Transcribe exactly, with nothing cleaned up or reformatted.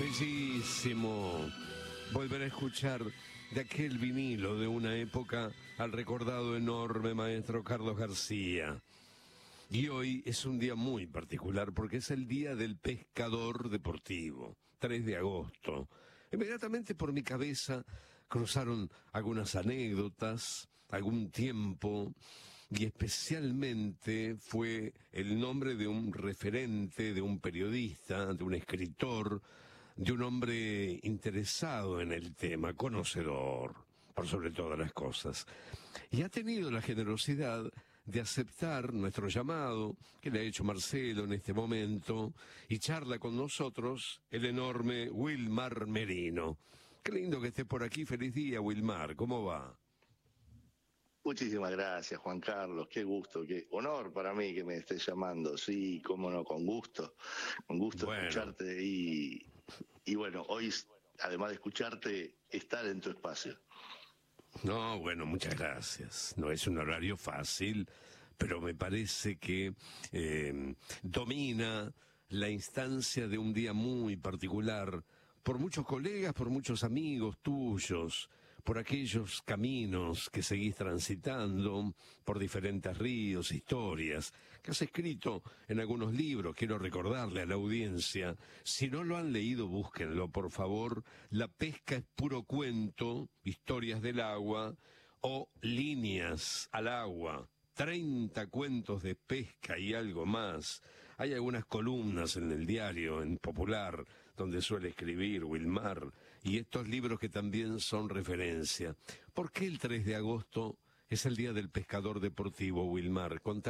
Bellísimo volver a escuchar de aquel vinilo de una época al recordado enorme maestro Carlos García. Y hoy es un día muy particular porque es el día del pescador deportivo, tres de agosto. Inmediatamente por mi cabeza cruzaron algunas anécdotas, algún tiempo, y especialmente fue el nombre de un referente, de un periodista, de un escritor, de un hombre interesado en el tema, conocedor, por sobre todas las cosas. Y ha tenido la generosidad de aceptar nuestro llamado, que le ha hecho Marcelo en este momento, y charla con nosotros el enorme Wilmar Merino. Qué lindo que esté por aquí. Feliz día, Wilmar. ¿Cómo va? Muchísimas gracias, Juan Carlos. Qué gusto, qué honor para mí que me estés llamando. Sí, cómo no, con gusto. Con gusto Bueno. escucharte y, y bueno, hoy, además de escucharte, estar en tu espacio. No, bueno, muchas gracias. No es un horario fácil, pero me parece que eh, domina la instancia de un día muy particular por muchos colegas, por muchos amigos tuyos, por aquellos caminos que seguís transitando, por diferentes ríos, historias, que has escrito en algunos libros. Quiero recordarle a la audiencia, si no lo han leído, búsquenlo, por favor. La pesca es puro cuento, historias del agua, o líneas al agua. treinta cuentos de pesca y algo más. Hay algunas columnas en el diario, en Popular, donde suele escribir Wilmar, y estos libros que también son referencia. ¿Por qué el tres de agosto es el Día del Pescador Deportivo, Wilmar? Contá